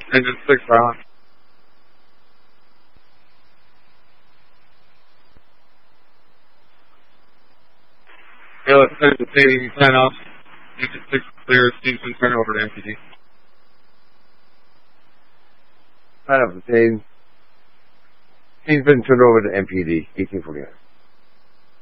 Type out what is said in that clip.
Engine 6 silent. Engine 8, sign off. Engine 6 clear. Steve's been turned over to MPD. Sign off the team. Steve's been turned over to MPD. 1849.